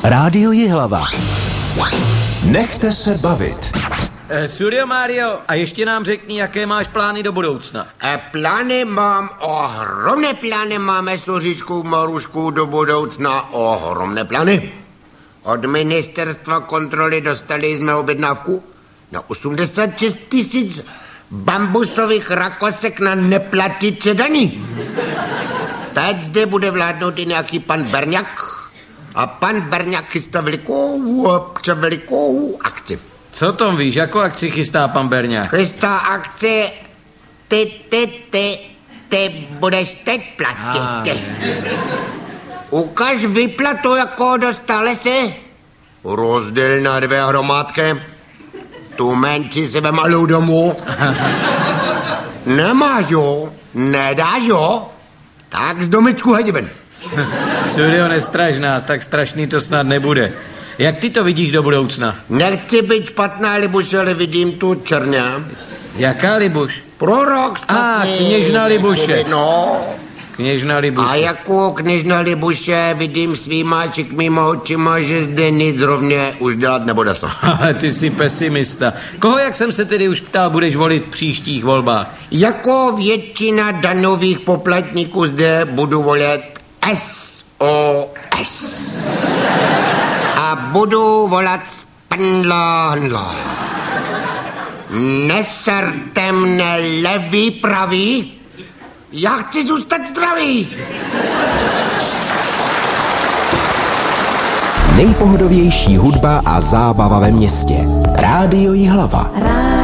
Rádio Jihlava. Nechte se bavit. Studio Mario, a ještě nám řekni, jaké máš plány do budoucna. Plány mám, ohromné plány máme s Oříškou Maruškou do budoucna, ohromné plány. Od ministerstva kontroly dostali jsme objednávku na 86 000 bambusových rakosek na neplatiče daní. Teď zde bude vládnout i nějaký pan Berňák a pan Berňák chystá velikou akci. Co tom víš, jakou akci chystá pan Berňák? Chystá akci ty budeš teď platit. Ukaž výplatu, jako dostali si. Rozděl na 2 hromádky. Tu menší si ve malou domů. Nemáš jo? Nedáš jo? Tak z domečku hejdi ven. Studio, nestraž nás, tak strašný to snad nebude. Jak ty to vidíš do budoucna? Nechci být špatná Libuš, ale vidím tu černě. Jaká Libuš? Prorok špatný. Kněžna Libuše. No. Kněžna Libuše. A jako kněžna Libuše vidím svýma čikmýma očima, že zde nic zrovně už dělat nebude se. Ale ty jsi pesimista. Koho, jak jsem se tedy už ptal, budeš volit v příštích volbách? Jako většina daňových poplatníků zde budu volit SOS. A budu volat Spendla. Neserte mne levý, pravý. Já chci zůstat zdravý. Nejpohodovější hudba a zábava ve městě. Rádio Jihlava.